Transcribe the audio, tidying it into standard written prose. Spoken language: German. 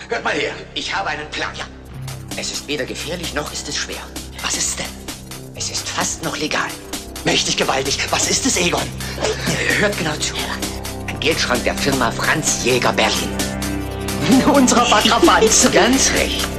Hört mal her, ich habe einen Plan. Ja. Es ist weder gefährlich, noch ist es schwer. Was ist es denn? Es ist fast noch legal. Mächtig gewaltig. Was ist es, Egon? Hört genau zu. Ein Geldschrank der Firma Franz Jäger Berlin. Unserer Bakrafanz. Ganz recht.